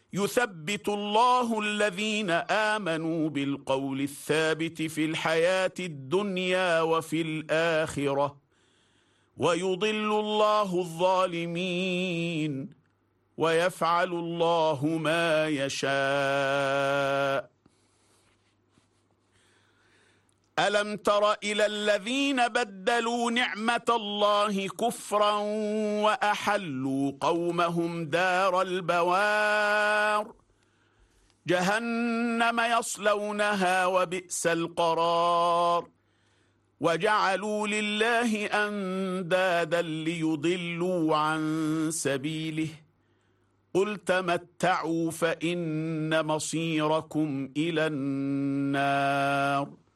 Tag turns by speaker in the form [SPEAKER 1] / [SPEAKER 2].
[SPEAKER 1] يثبت الله الذين آمنوا بالقول الثابت في الحياة الدنيا وفي الآخرة ويضل الله الظالمين ويفعل الله ما يشاء. ألم تر إلى الذين بدلوا نعمة الله كفرا وأحلوا قومهم دار البوار جهنم يصلونها وبئس القرار وجعلوا لله أندادا ليضلوا عن سبيله قل تمتعوا فإن مصيركم إلى النار.